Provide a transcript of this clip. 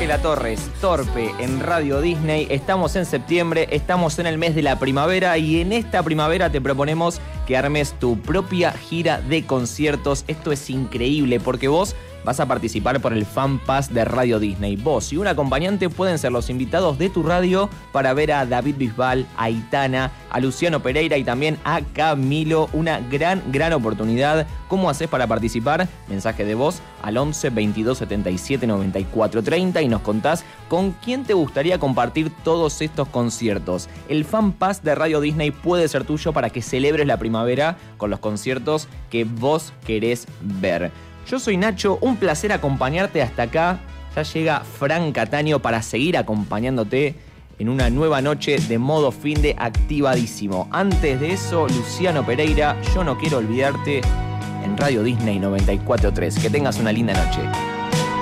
Daniela Torres, Torpe, en Radio Disney. Estamos en septiembre, estamos en el mes de la primavera y en esta primavera te proponemos que armes tu propia gira de conciertos. Esto es increíble porque vos vas a participar por el Fan Pass de Radio Disney. Vos y un acompañante pueden ser los invitados de tu radio para ver a David Bisbal, a Aitana, a Luciano Pereira y también a Camilo. Una gran oportunidad. ¿Cómo haces para participar? Mensaje de voz al 11 22 77 94 30 y nos contás con quién te gustaría compartir todos estos conciertos. El Fan Pass de Radio Disney puede ser tuyo para que celebres la primavera con los conciertos que vos querés ver. Yo soy Nacho, un placer acompañarte hasta acá. Ya llega Fran Cataño para seguir acompañándote en una nueva noche de modo finde activadísimo. Antes de eso, Luciano Pereira, Yo no quiero olvidarte, en Radio Disney 94.3. Que tengas una linda noche.